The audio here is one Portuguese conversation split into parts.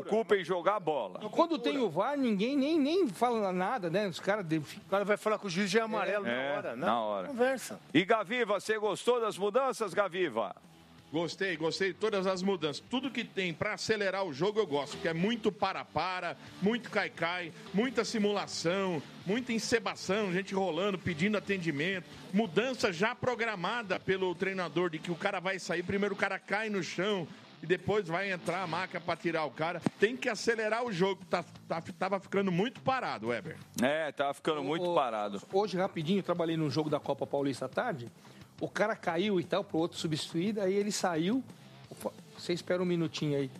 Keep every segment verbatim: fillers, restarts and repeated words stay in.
preocupa em jogar a bola. Quando tem o V A R, ninguém nem, nem fala nada, né? Os caras... O cara vai falar com o juiz de amarelo É, na hora, né? na hora. Conversa. E Gaviva, você gostou das mudanças, Gaviva? Gostei, gostei de todas as mudanças. Tudo que tem pra acelerar o jogo eu gosto, porque é muito para-para, muito cai-cai, muita simulação, muita encebação, gente rolando, pedindo atendimento, mudança já programada pelo treinador de que o cara vai sair, primeiro o cara cai no chão e depois vai entrar a maca pra tirar o cara. Tem que acelerar o jogo, tá, tá, tava ficando muito parado, Weber. É, tava ficando muito O- parado. Hoje, rapidinho, eu trabalhei num jogo da Copa Paulista à tarde. O cara caiu e tal, pro outro substituir, aí ele saiu. Você espera um minutinho aí.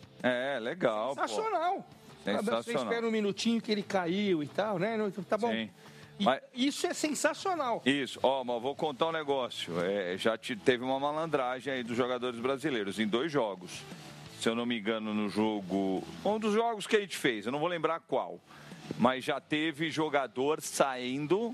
É, legal, Sensacional. pô. Sensacional. Você espera um minutinho que ele caiu e tal, né? Não, Tá bom. Sim. E Mas- Isso é sensacional. Isso, ó, mas vou contar um negócio. É, já te- teve uma malandragem aí dos jogadores brasileiros em dois jogos. Se eu não me engano, no jogo. Um dos jogos que a gente fez, eu não vou lembrar qual. Mas já teve jogador saindo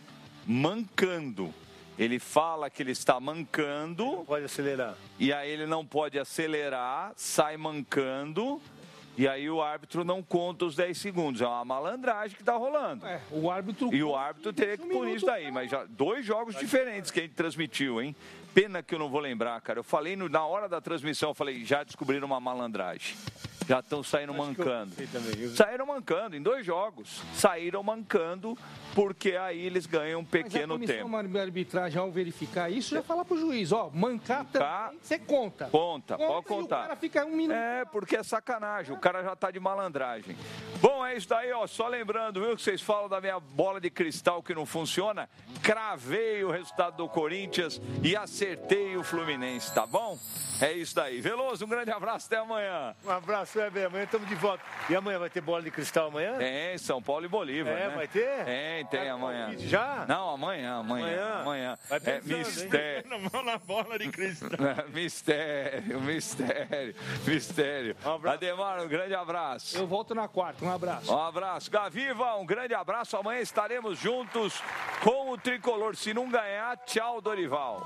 mancando. Ele fala que ele está mancando. Não pode acelerar. E aí ele não pode acelerar, sai mancando. E aí o árbitro não conta os dez segundos. É uma malandragem que está rolando. É, o árbitro... E o árbitro teria que punir isso daí. Mas já dois jogos diferentes que a gente transmitiu, hein? Pena que eu não vou lembrar, cara. Eu falei no- na hora da transmissão, eu falei, já descobriram uma malandragem. Já estão saindo mancando. Saíram mancando em dois jogos. Saíram mancando porque aí eles ganham um pequeno Mas a tempo. comissão de arbitragem, ao verificar isso, já fala pro juiz, ó, mancar também, você conta. Conta, pode E o contar. cara fica um minuto. É, porque é sacanagem, o cara já tá de malandragem. Bom, é isso daí, ó. Só lembrando, viu, que vocês falam da minha bola de cristal que não funciona. Cravei o resultado do Corinthians e acertei o Fluminense, tá bom? É isso daí. Veloso, um grande abraço, até amanhã. Um abraço, Weber. Amanhã estamos de volta. E amanhã vai ter bola de cristal amanhã? Tem, São Paulo e Bolívar, É, né? vai ter? Tem, tem amanhã. Já? Não, amanhã, amanhã, Amanhã? amanhã. Vai É pensando, hein? mistério. Na mão na bola de cristal. Mistério, mistério, mistério. Ademar, um grande abraço. Eu volto na quarta, um abraço. Um abraço. Gaviva, um grande abraço. Amanhã estaremos juntos com o Tricolor. Se não ganhar, tchau, Dorival.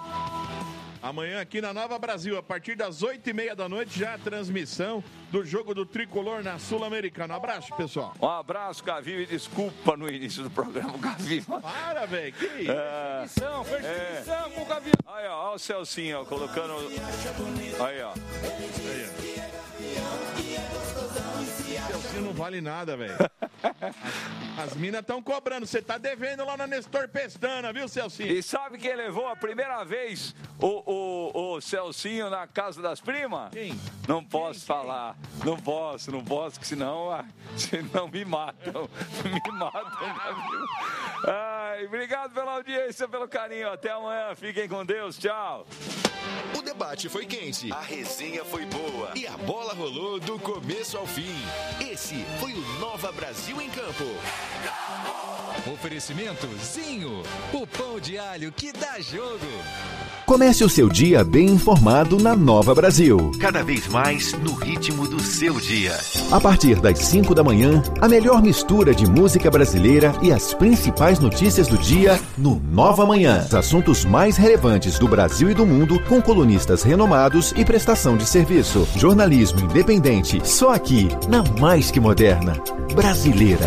Amanhã aqui na Nova Brasil, a partir das oito e meia da noite, já a transmissão do jogo do Tricolor na Sul-Americana. Um abraço, pessoal. Um abraço, Gaviva, e desculpa no início do programa, Gaviva. Para, velho, que isso? É, Perseguição, perseguição com o Gavião. aí, ó, ó o Celcinho, ó, colocando... Aí, ó. Celcinho não vale nada, velho. As, as minas estão cobrando. Você tá devendo lá na Nestor Pestana, viu, Celcinho? E sabe quem levou a primeira vez o, o, o Celcinho na casa das primas? Quem? Não posso falar. Não posso, não posso, que senão, ah, senão me matam. Me matam. Ai, obrigado pela audiência, pelo carinho. Até amanhã. Fiquem com Deus. Tchau. O debate foi quente, a resenha foi boa e a bola rolou do começo ao fim. Esse foi o Nova Brasil em Campo. Oferecimento Zinho, o pão de alho que dá jogo. Comece o seu dia bem informado na Nova Brasil. Cada vez mais no ritmo do seu dia. A partir das cinco da manhã, a melhor mistura de música brasileira e as principais notícias do dia no Nova Manhã. Os assuntos mais relevantes do Brasil e do mundo com colunistas renomados e prestação de serviço. Jornalismo independente, só aqui, na mais que moderna, brasileira.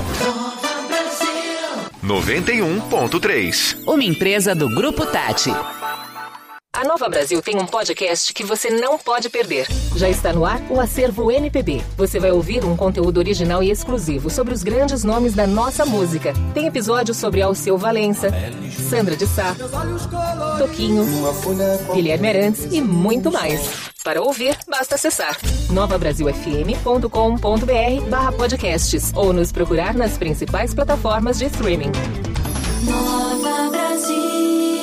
noventa e um ponto três. Uma empresa do Grupo Tati. A Nova Brasil tem um podcast que você não pode perder. Já está no ar o Acervo M P B. Você vai ouvir um conteúdo original e exclusivo sobre os grandes nomes da nossa música. Tem episódios sobre Alceu Valença, Sandra de Sá, Toquinho, Guilherme Arantes e muito mais. Para ouvir, basta acessar nova brasil f m ponto com ponto b r barra podcasts ou nos procurar nas principais plataformas de streaming. Nova Brasil.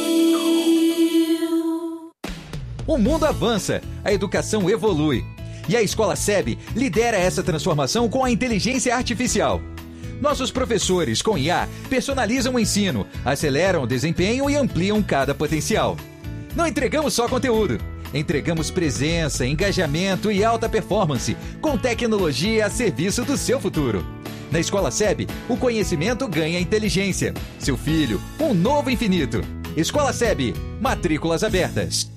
O mundo avança, a educação evolui. E a Escola S E B lidera essa transformação com a inteligência artificial. Nossos professores, com I A, personalizam o ensino, aceleram o desempenho e ampliam cada potencial. Não entregamos só conteúdo. Entregamos presença, engajamento e alta performance, com tecnologia a serviço do seu futuro. Na Escola S E B, o conhecimento ganha inteligência. Seu filho, um novo infinito. Escola S E B, matrículas abertas.